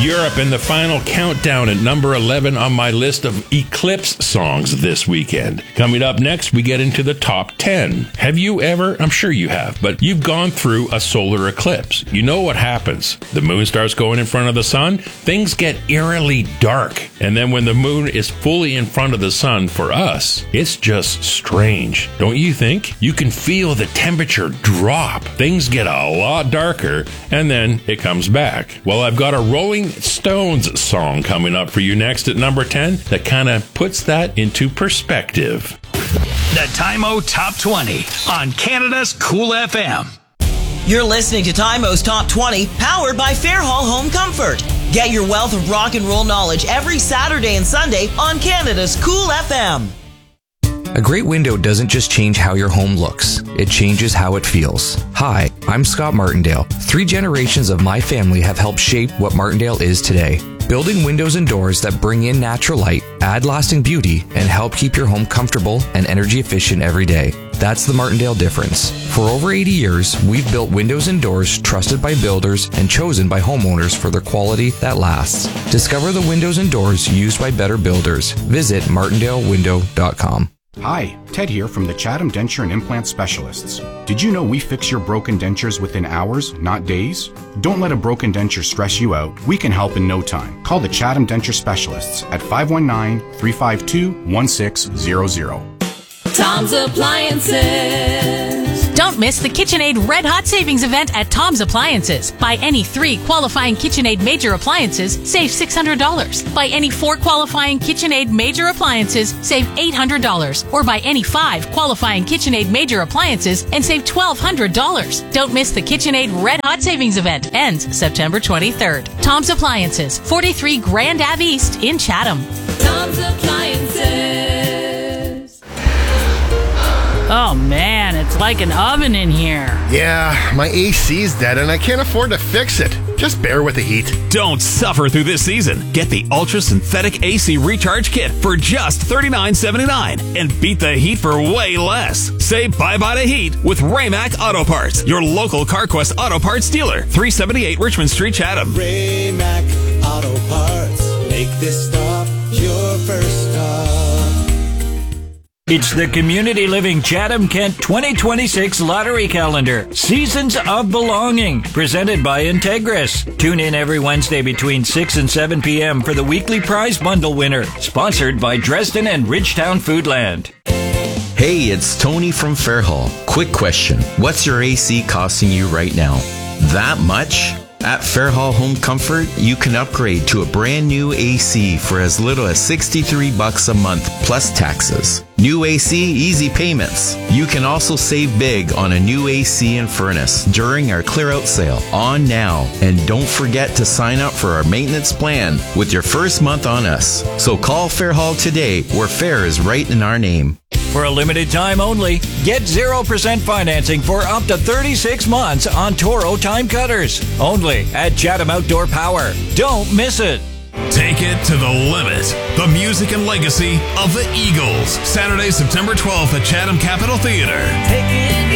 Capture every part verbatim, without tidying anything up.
Europe in the final countdown at number eleven on my list of Eclipse songs this weekend. Coming up next, we get into the top ten. Have you ever, I'm sure you have, but you've gone through a solar eclipse. You know what happens. The moon starts going in front of the sun, things get eerily dark. And then when the moon is fully in front of the sun for us, it's just strange. Don't you think? You can feel the temperature drop. Things get a lot darker, and then it comes back. Well, I've got a Rolling Stones song coming up for you next at number ten that kind of puts that into perspective. The Time-O Top twenty on Canada's Cool F M. You're listening to Time-O's Top twenty, powered by Fairhall Home Comfort. Get your wealth of rock and roll knowledge every Saturday and Sunday on Canada's Cool F M. A great window doesn't just change how your home looks, it changes how it feels. Hi, I'm Scott Martindale. Three generations of my family have helped shape what Martindale is today. Building windows and doors that bring in natural light, add lasting beauty, and help keep your home comfortable and energy efficient every day. That's the Martindale difference. For over eighty years, we've built windows and doors trusted by builders and chosen by homeowners for their quality that lasts. Discover the windows and doors used by better builders. Visit martindale window dot com. Hi, Ted here from the Chatham Denture and Implant Specialists. Did you know we fix your broken dentures within hours, not days? Don't let a broken denture stress you out. We can help in no time. Call the Chatham Denture Specialists at five one nine, three five two, one six zero zero. Tom's Appliances. Don't miss the KitchenAid Red Hot Savings event at Tom's Appliances. Buy any three qualifying KitchenAid major appliances, save six hundred dollars. Buy any four qualifying KitchenAid major appliances, save eight hundred dollars. Or buy any five qualifying KitchenAid major appliances and save twelve hundred dollars. Don't miss the KitchenAid Red Hot Savings event. Ends September twenty-third. Tom's Appliances, forty-three Grand Ave East in Chatham. Tom's Appliances. Oh man, it's like an oven in here. Yeah, my A C's dead and I can't afford to fix it. Just bear with the heat. Don't suffer through this season. Get the Ultra Synthetic A C Recharge Kit for just thirty-nine seventy-nine and beat the heat for way less. Say bye-bye to heat with Raymac Auto Parts, your local CarQuest Auto Parts dealer. three seventy-eight Richmond Street, Chatham. Raymac Auto Parts. Make this stop your first stop. It's the Community Living Chatham Kent twenty twenty-six Lottery Calendar, Seasons of Belonging, presented by Integris. Tune in every Wednesday between six and seven p.m. for the weekly prize bundle winner, sponsored by Dresden and Ridgetown Foodland. Hey, it's Tony from Fairhall. Quick question. What's your A C costing you right now? That much? At Fairhall Home Comfort, you can upgrade to a brand new A C for as little as sixty-three bucks a month plus taxes. New A C, easy payments. You can also save big on a new A C and furnace during our clear out sale on now. And don't forget to sign up for our maintenance plan with your first month on us. So call Fairhall today, where Fair is right in our name. For a limited time only, get zero percent financing for up to thirty-six months on Toro time cutters. Only at Chatham Outdoor Power. Don't miss it. Take it to the limit. The music and legacy of the Eagles. Saturday, September twelfth at Chatham Capitol Theatre. Take it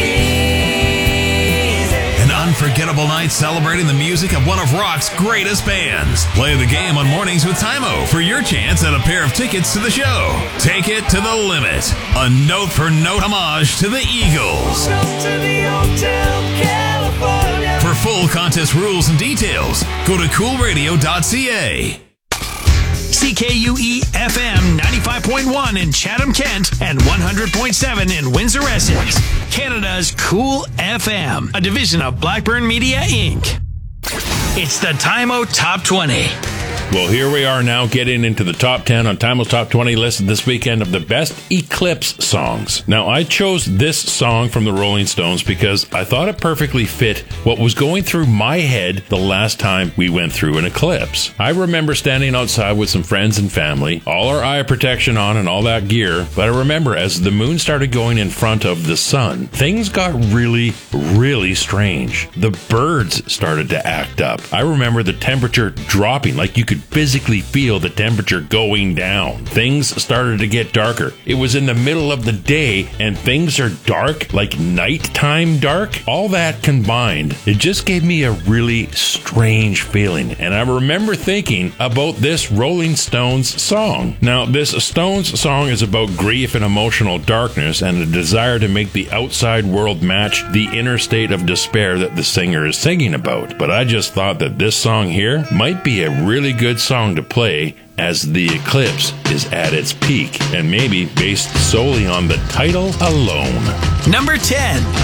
easy. An unforgettable night celebrating the music of one of rock's greatest bands. Play the game on Mornings with Time-O for your chance at a pair of tickets to the show. Take it to the limit. A note-for-note homage to the Eagles. To the Hotel California. For full contest rules and details, go to cool radio dot c a. C K U E F M ninety-five point one in Chatham, Kent, and one hundred point seven in Windsor, Essex. Canada's Cool F M, a division of Blackburn Media, Incorporated. It's the Time-O Top twenty. Well, here we are now getting into the top ten on Time-O's Top twenty list this weekend of the best Eclipse songs. Now, I chose this song from the Rolling Stones because I thought it perfectly fit what was going through my head the last time we went through an eclipse. I remember standing outside with some friends and family, all our eye protection on and all that gear, but I remember as the moon started going in front of the sun, things got really, really strange. The birds started to act up. I remember the temperature dropping, like you could could physically feel the temperature going down. Things started to get darker. It was in the middle of the day, and things are dark, like nighttime dark. All that combined, it just gave me a really strange feeling, and I remember thinking about this Rolling Stones song. Now, this Stones song is about grief and emotional darkness and a desire to make the outside world match the inner state of despair that the singer is singing about. But I just thought that this song here might be a really good song to play as the eclipse is at its peak, and maybe based solely on the title alone. Number ten.